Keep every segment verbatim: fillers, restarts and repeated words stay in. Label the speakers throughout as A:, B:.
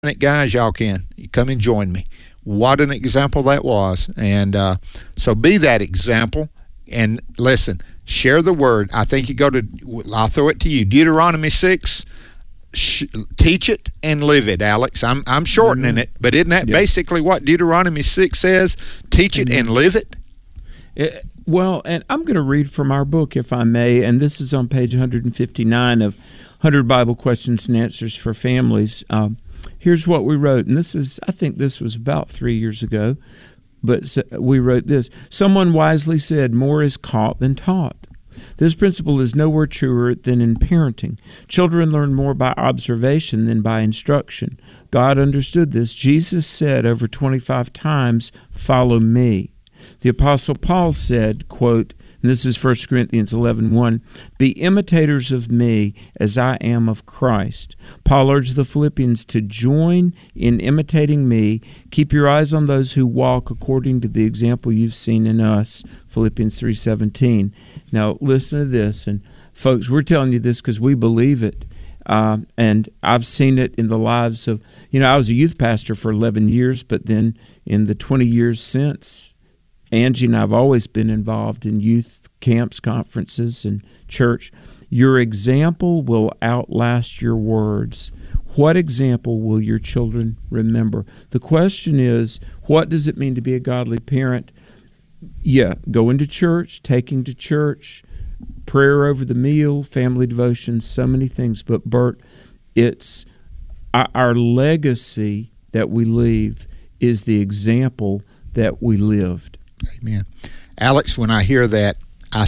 A: it, guys, y'all can. You come and join me. What an example that was. And uh, so be that example. And listen, share the word. I think you go to, I'll throw it to you, Deuteronomy six. Sh- teach it and live it, Alex. I'm I'm shortening mm-hmm. it, but isn't that yeah. basically what Deuteronomy six says? Teach it mm-hmm. and live it?
B: it? Well, and I'm going to read from our book, if I may, and this is on page one fifty-nine of one hundred Bible Questions and Answers for Families. Um, here's what we wrote, and this is, I think this was about three years ago, but we wrote this. Someone wisely said, more is caught than taught. This principle is nowhere truer than in parenting. Children learn more by observation than by instruction. God understood this. Jesus said over twenty-five times, follow me. The Apostle Paul said, quote, and this is First Corinthians eleven one, be imitators of me as I am of Christ. Paul urged the Philippians to join in imitating me. Keep your eyes on those who walk according to the example you've seen in us, Philippians three seventeen. Now, listen to this. And folks, we're telling you this because we believe it. Uh, and I've seen it in the lives of, you know, I was a youth pastor for eleven years, but then in the twenty years since, Angie and I have always been involved in youth camps, conferences, and church. Your example will outlast your words. What example will your children remember? The question is, what does it mean to be a godly parent? Yeah, going to church, taking to church, prayer over the meal, family devotions, so many things. But, Bert, it's our legacy that we leave is the example that we lived.
A: Amen. Alex, when I hear that, I,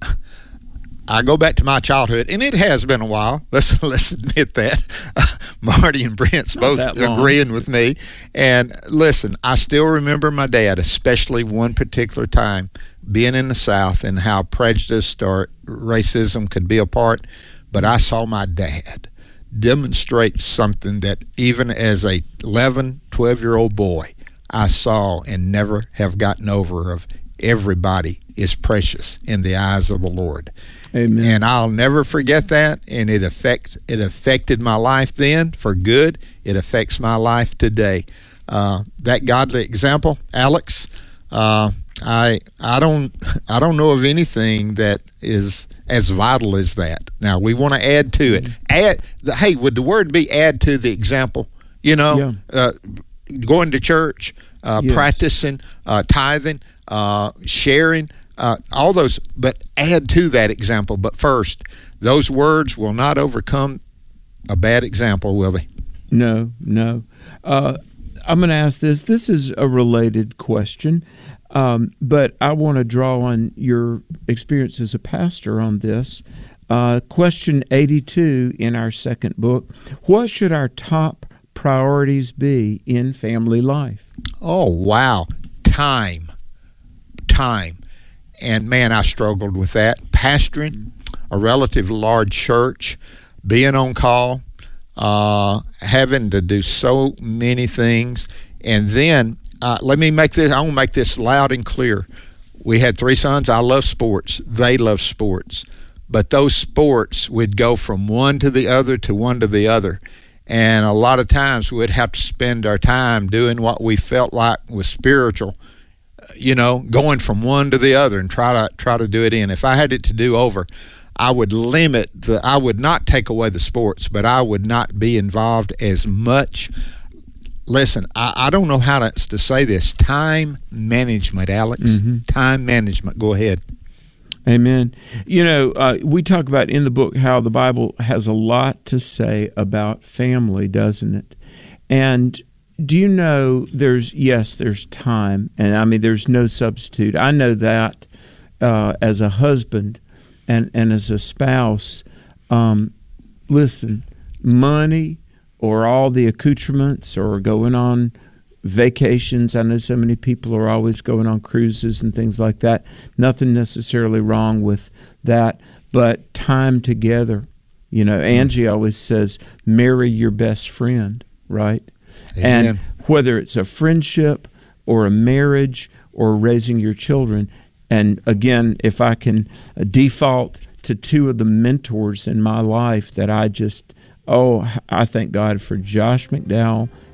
A: I go back to my childhood, and it has been a while. Let's let's admit that. Uh, Marty and Brent's both agreeing with me. And listen, I still remember my dad, especially one particular time, being in the South and how prejudice or racism could be a part. But I saw my dad demonstrate something that even as a eleven, twelve-year-old boy, I saw and never have gotten over of everybody is precious in the eyes of the Lord.
B: Amen.
A: And I'll never forget that, and it affects it affected my life then for good. It affects my life today. Uh, that godly example, Alex, uh, I I don't I don't know of anything that is as vital as that. Now we want to add to it. Add the, hey, would the word be add to the example? You know,
B: yeah.
A: uh, going to church, uh, yes. practicing, uh, tithing, uh, sharing. Uh, all those, but add to that example. But first, those words will not overcome a bad example, will they?
B: No, no. Uh, I'm going to ask this. This is a related question, um, but I want to draw on your experience as a pastor on this. Uh, question eighty-two in our second book. What should our top priorities be in family life?
A: Oh, wow. Time. Time. And, man, I struggled with that. Pastoring a relatively large church, being on call, uh, having to do so many things. And then, uh, let me make this, I want to make this loud and clear. We had three sons. I love sports. They love sports. But those sports would go from one to the other to one to the other. And a lot of times we'd have to spend our time doing what we felt like was spiritual, you know, going from one to the other and try to try to do it in. If I had it to do over, I would limit the, I would not take away the sports, but I would not be involved as much. Listen, I, I don't know how to, to say this. Time management, Alex. Mm-hmm. Time management. Go ahead.
B: Amen. You know, uh, we talk about in the book how the Bible has a lot to say about family, doesn't it? And do you know there's, yes, there's time, and I mean, there's no substitute. I know that uh, as a husband and, and as a spouse. Um, listen, money or all the accoutrements or going on vacations. I know so many people are always going on cruises and things like that. Nothing necessarily wrong with that, but time together. You know, Angie always says, marry your best friend, right?
A: Amen.
B: And whether it's a friendship or a marriage or raising your children, and again, if I can default to two of the mentors in my life that I just Oh, I thank God for Josh McDowell